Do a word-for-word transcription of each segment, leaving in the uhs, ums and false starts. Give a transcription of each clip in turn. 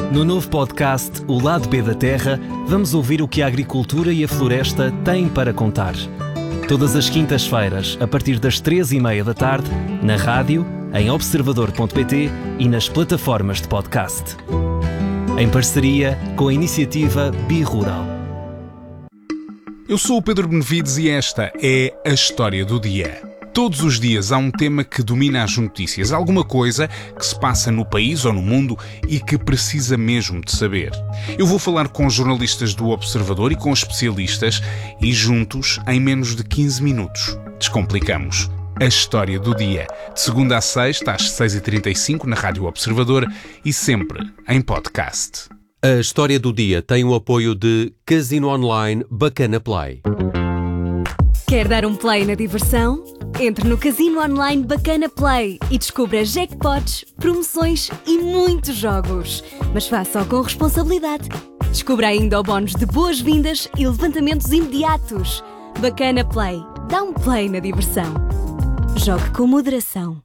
No novo podcast O Lado B da Terra, vamos ouvir o que a agricultura e a floresta têm para contar. Todas as quintas-feiras, a partir das três e meia da tarde, na rádio, em observador ponto pt e nas plataformas de podcast. Em parceria com a iniciativa Bi-Rural. Eu sou o Pedro Benevides e esta é a História do Dia. Todos os dias há um tema que domina as notícias, alguma coisa que se passa no país ou no mundo e que precisa mesmo de saber. Eu vou falar com jornalistas do Observador e com especialistas e juntos, em menos de quinze minutos, descomplicamos a História do Dia. De segunda a sexta, às seis e trinta e cinco, na Rádio Observador e sempre em podcast. A História do Dia tem o apoio de Casino Online Bacana Play. Quer dar um play na diversão? Entre no Casino Online Bacana Play e descubra jackpots, promoções e muitos jogos. Mas faça-o com responsabilidade. Descubra ainda o bónus de boas-vindas e levantamentos imediatos. Bacana Play. Dá um play na diversão. Jogue com moderação.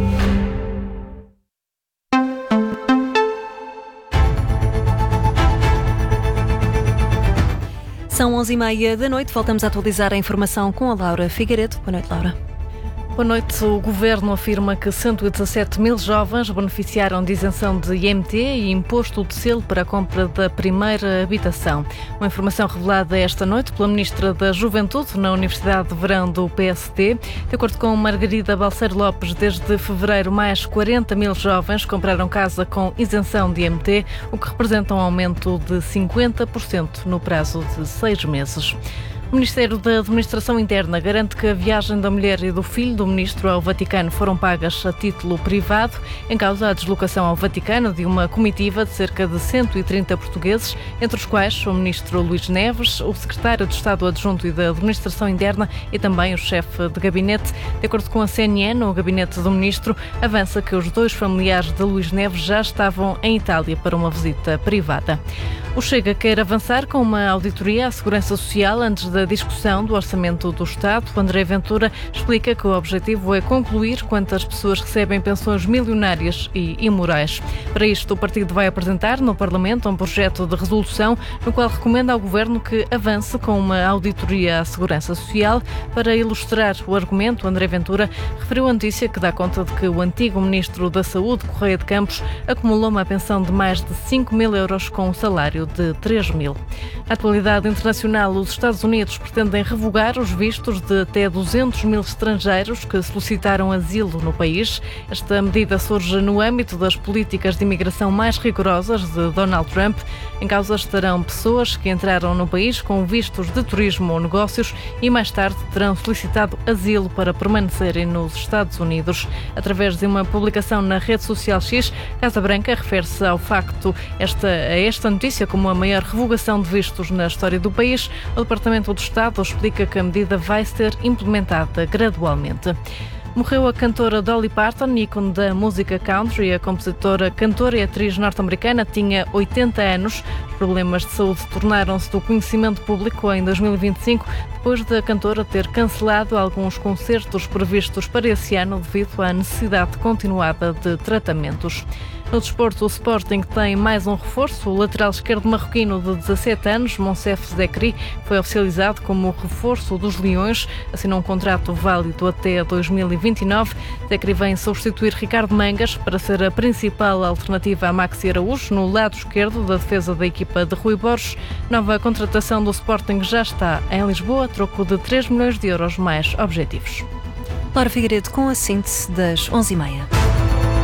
São onze e meia da noite, voltamos a atualizar a informação com a Laura Figueiredo. Boa noite, Laura. Boa noite. O Governo afirma que cento e dezassete mil jovens beneficiaram de isenção de I M T e imposto de selo para a compra da primeira habitação. Uma informação revelada esta noite pela Ministra da Juventude na Universidade de Verão do P S D. De acordo com Margarida Balseiro Lopes, desde fevereiro mais quarenta mil jovens compraram casa com isenção de I M T, o que representa um aumento de cinquenta por cento no prazo de seis meses. O Ministério da Administração Interna garante que a viagem da mulher e do filho do ministro ao Vaticano foram pagas a título privado. Em causa a deslocação ao Vaticano de uma comitiva de cerca de cento e trinta portugueses, entre os quais o ministro Luís Neves, o secretário de Estado Adjunto e da Administração Interna e também o chefe de gabinete. De acordo com a C N N, o gabinete do ministro avança que os dois familiares de Luís Neves já estavam em Itália para uma visita privada. O Chega quer avançar com uma auditoria à Segurança Social antes da discussão do Orçamento do Estado. André Ventura explica que o objetivo é concluir quantas pessoas recebem pensões milionárias e imorais. Para isto, o partido vai apresentar no Parlamento um projeto de resolução no qual recomenda ao Governo que avance com uma auditoria à Segurança Social. Para ilustrar o argumento, André Ventura referiu a notícia que dá conta de que o antigo Ministro da Saúde, Correia de Campos, acumulou uma pensão de mais de cinco mil euros com um salário de três mil. Na atualidade internacional, os Estados Unidos pretendem revogar os vistos de até duzentos mil estrangeiros que solicitaram asilo no país. Esta medida surge no âmbito das políticas de imigração mais rigorosas de Donald Trump. Em causa estarão pessoas que entraram no país com vistos de turismo ou negócios e mais tarde terão solicitado asilo para permanecerem nos Estados Unidos. Através de uma publicação na rede social X, Casa Branca refere-se ao facto esta, a esta notícia como a maior revogação de vistos na história do país. O Departamento do Estado explica que a medida vai ser implementada gradualmente. Morreu a cantora Dolly Parton, ícone da música country. A compositora, cantora e atriz norte-americana tinha oitenta anos. Os problemas de saúde tornaram-se do conhecimento público em dois mil e vinte e cinco, depois da cantora ter cancelado alguns concertos previstos para esse ano devido à necessidade continuada de tratamentos. No desporto, o Sporting tem mais um reforço. O lateral esquerdo marroquino de dezassete anos, Monsef Zekri, foi oficializado como reforço dos Leões. Assinou um contrato válido até dois mil e vinte e nove. Zekri vem substituir Ricardo Mangas para ser a principal alternativa a Maxi Araújo no lado esquerdo da defesa da equipa de Rui Borges. Nova contratação do Sporting já está em Lisboa, a troco de três milhões de euros mais objetivos. Laura Figueiredo com a síntese das onze e meia.